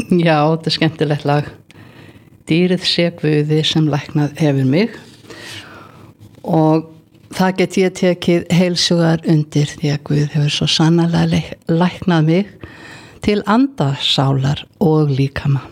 Já, þetta skemmtilegt lag. Dýrið sé Guði sem læknað hefur mig, og það get ég tekið heilsugar undir, því að Guð hefur svo sannarlega læknað mig til anda, sálar og líkama.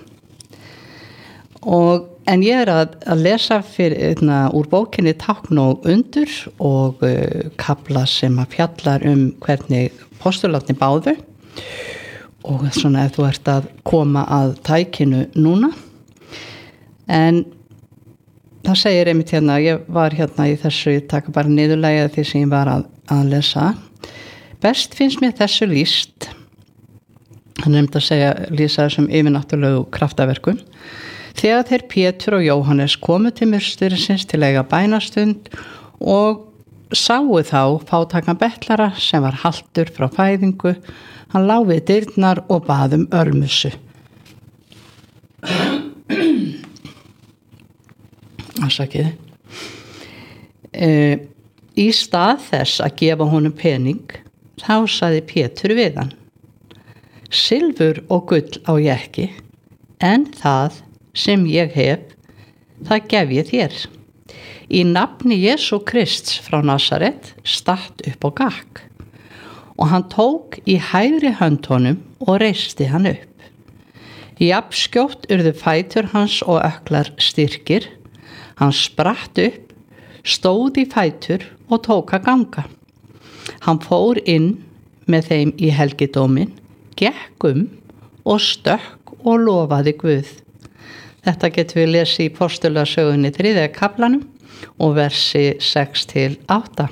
En ég að lesa úr bókinni Tákn og undur og kafla sem að fjallar hvernig postularnir báðu, og svona ef þú ert að koma að tækinu núna. En það segir einmitt hérna, ég var hérna í þessu, ég taka bara niðurlega því sem ég var að lesa. Best finnst mér þessu lýst, hann nefndi að lýsa þessum yfirnáttúrlegu kraftaverkum, þegar þeir Pétur og Jóhannes komu til musterisins til að eiga bænastund og sáu þá fátækan betlara sem var haltur frá fæðingu. Hann lá við dyrnar og bað ölmusu. Afsakið. Í stað þess að gefa honum pening, þá sagði Pétur við hann: Silfur og gull á ég ekki, en það sem ég hef, það gef ég þér. Í nafni Jesú Krists frá Nasaret, statt upp á gakk. Og hann tók í hægri hönd honum og reisti hann upp. Jafnskjótt urðu fætur hans og ökklar styrkir. Hann spratt upp, stóð í fætur og tók að ganga. Hann fór inn með þeim í helgidómin, gekk og stökk og lofaði Guð. Þetta getum við lesið í Postulasögunni 3. kaflanum og versi 6-8.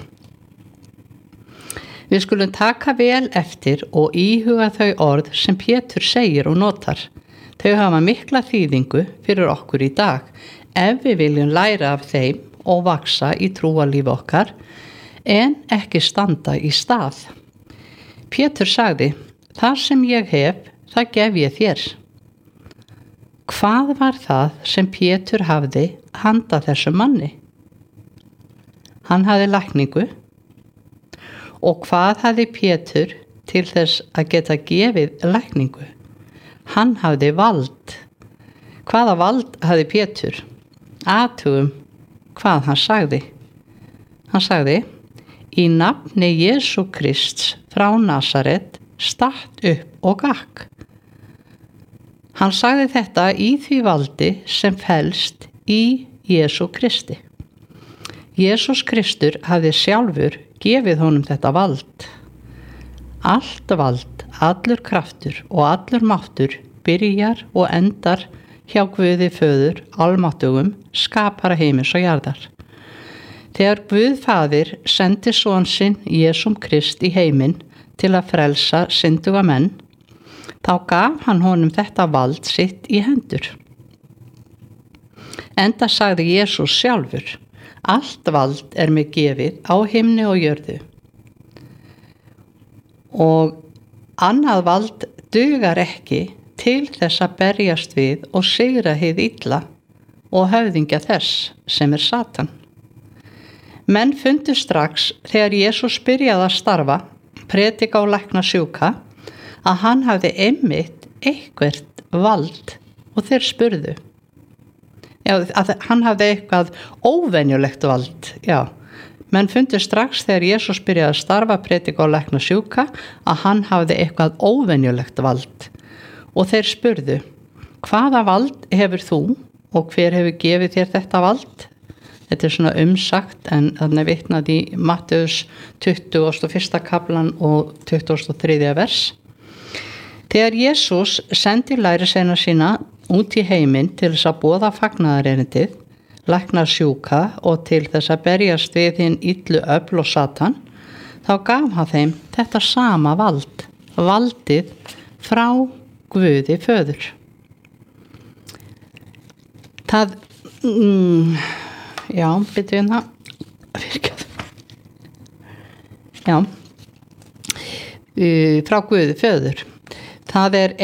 Við skulum taka vel eftir og íhuga þau orð sem Pétur segir og notar. Þau hafa mikla þýðingu fyrir okkur í dag, ef við viljum læra af þeim og vaxa í trúarlífi okkar, en ekki standa í stað. Pétur sagði: Það sem ég hef, það gef ég þér. Hvað var það sem Pétur hafði handa þessum manni? Hann hafði lækningu. Og hvað hafði Pétur til þess að geta gefið lækningu? Hann hafði vald. Hvaða vald hafði Pétur? Athugum hvað hann sagði. Hann sagði: Í nafni Jesú Krists frá Nasaret, statt upp og gakk. Hann sagði þetta í því valdi sem felst í Jesú Kristi. Jesús Kristur hafði sjálfur gefið honum þetta vald. Allt vald, allur kraftur og allur máttur byrjar og endar hjá Guði Föður almáttugum, skapara heimis og jarðar. Þegar Guð Faðir sendi son sinn Jesúm Krist í heiminn til að frelsa synduga menn, þá gaf hann honum þetta vald sitt í hendur. Enda sagði Jesús sjálfur: Allt vald mér gefið á himni og jörðu. Og annað vald dugar ekki til þess að berjast við og sigra hið illa og höfðingja þess sem Satan. Menn fundu strax þegar Jesús byrjaði að starfa, predika og lækna sjúka, að hann hafði einmitt eitthvert vald, og þeir spurðu. Já, að hann hafði eitthvað óvenjulegt vald. Já, menn fundu strax þegar Jesús byrjaði að starfa, predika og lækna sjúka, að hann hafði eitthvað óvenjulegt vald. Og þeir spurðu: Hvaða vald hefur þú og hver hefur gefið þér þetta vald? Þetta svona umsagt, en þannig vitnað í Matteus 21. kaflan og 23. vers. Þegar Jesús sendi lærisveina sína út í heiminn til þess að boða fagnaðarerindið, lækna sjúka og til þess að berjast við hinn illu öfl og Satan, þá gaf hann þeim þetta sama vald, valdið frá Guði Föður. Það, já, byrjuðum það virkað. Já, frá Guði Föður. Það